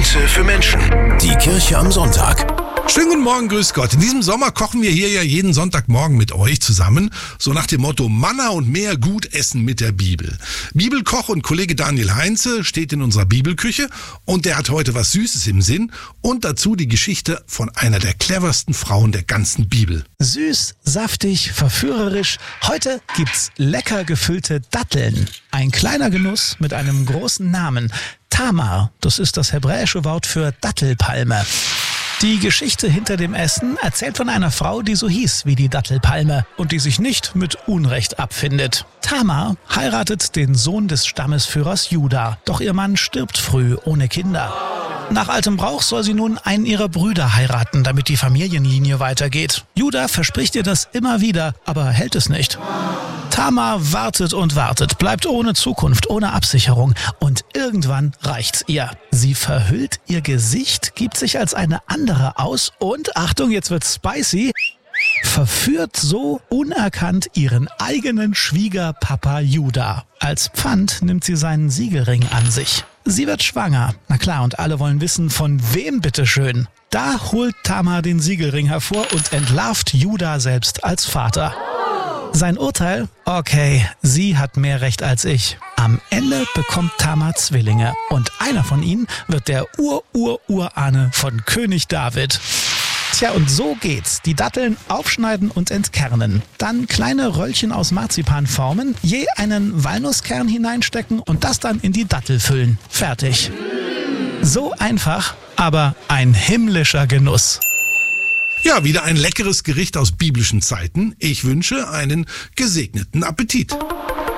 Grüße für Menschen. Die Kirche am Sonntag. Schönen guten Morgen, grüß Gott. In diesem Sommer kochen wir hier ja jeden Sonntagmorgen mit euch zusammen, so nach dem Motto Manna und mehr gut essen mit der Bibel. Bibelkoch und Kollege Daniel Heinze steht in unserer Bibelküche und der hat heute was Süßes im Sinn und dazu die Geschichte von einer der cleversten Frauen der ganzen Bibel. Süß, saftig, verführerisch. Heute gibt's lecker gefüllte Datteln. Ein kleiner Genuss mit einem großen Namen. Tamar, das ist das hebräische Wort für Dattelpalme. Die Geschichte hinter dem Essen erzählt von einer Frau, die so hieß wie die Dattelpalme und die sich nicht mit Unrecht abfindet. Tamar heiratet den Sohn des Stammesführers Juda, doch ihr Mann stirbt früh ohne Kinder. Nach altem Brauch soll sie nun einen ihrer Brüder heiraten, damit die Familienlinie weitergeht. Juda verspricht ihr das immer wieder, aber hält es nicht. Tamar wartet und wartet, bleibt ohne Zukunft, ohne Absicherung und irgendwann reicht's ihr. Sie verhüllt ihr Gesicht, gibt sich als eine andere aus und, Achtung, jetzt wird's spicy, verführt so unerkannt ihren eigenen Schwiegerpapa Juda. Als Pfand nimmt sie seinen Siegelring an sich. Sie wird schwanger. Na klar, und alle wollen wissen, von wem bitteschön. Da holt Tamar den Siegelring hervor und entlarvt Juda selbst als Vater. Sein Urteil? Okay, sie hat mehr Recht als ich. Am Ende bekommt Tamar Zwillinge und einer von ihnen wird der Urahne von König David. Tja, und so geht's. Die Datteln aufschneiden und entkernen. Dann kleine Röllchen aus Marzipan formen, je einen Walnusskern hineinstecken und das dann in die Dattel füllen. Fertig. So einfach, aber ein himmlischer Genuss. Ja, wieder ein leckeres Gericht aus biblischen Zeiten. Ich wünsche einen gesegneten Appetit.